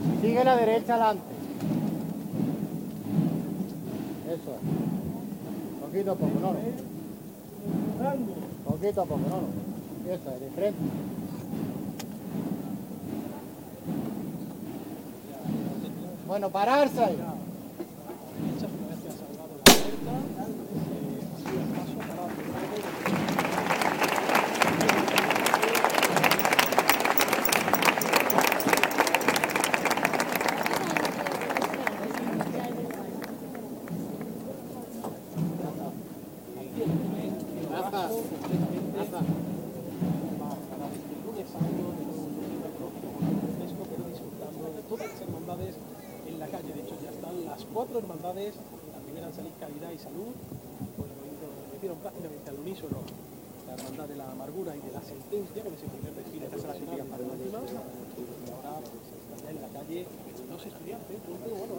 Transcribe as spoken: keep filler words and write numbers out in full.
Sigue la derecha adelante. Eso es. Poquito a poco, no, no. Poquito a poco, no, no. Eso es, de frente. Bueno, pararse ahí. En la calle, de hecho ya están las cuatro hermandades, la primera en salir Caridad y Salud, pues lo hicieron prácticamente al unísono la hermandad de la amargura y de la sentencia, con ese primer desfile de la para la última, y ahora pues están ya en la calle dos estudiantes, punto, bueno,